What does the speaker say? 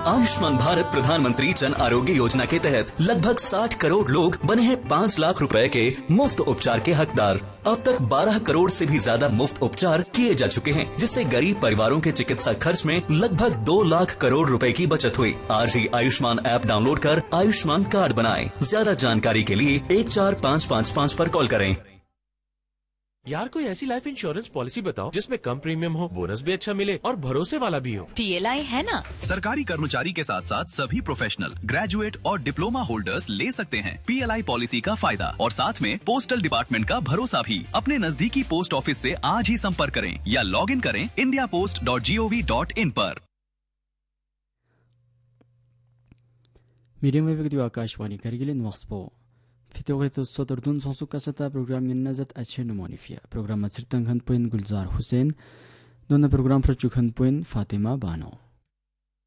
आयुष्मान भारत प्रधानमंत्री जन आरोग्य योजना के तहत लगभग 60 करोड़ लोग बने हैं 5 लाख रुपए के मुफ्त उपचार के हकदार। अब तक 12 करोड़ से भी ज्यादा मुफ्त उपचार किए जा चुके हैं, जिससे गरीब परिवारों के चिकित्सा खर्च में लगभग 2 लाख करोड़ रुपए की बचत हुई। आज ही आयुष्मान ऐप डाउनलोड कर आयुष्मान कार्ड बनाएं। ज्यादा जानकारी के लिए 14555 पर कॉल करें। यार कोई ऐसी लाइफ इंश्योरेंस पॉलिसी बताओ जिसमें कम प्रीमियम हो, बोनस भी अच्छा मिले और भरोसे वाला भी हो। PLI है ना। सरकारी कर्मचारी के साथ साथ सभी प्रोफेशनल, ग्रेजुएट और डिप्लोमा होल्डर्स ले सकते हैं PLI पॉलिसी का फायदा और साथ में पोस्टल डिपार्टमेंट का भरोसा भी। अपने नजदीकी पोस्ट ऑफिस से आज ही संपर्क करें या लॉग इन करें indiapost.gov.in पर। Medium wave Akashvani Kargilin Waxpo. Fitogeto Sotordun Sonsu Kasata program in Nazat Achenumonifia. Program at Sirtan Point Gulzar Hussein. Dona program for Chukhan Point Fatima Bano.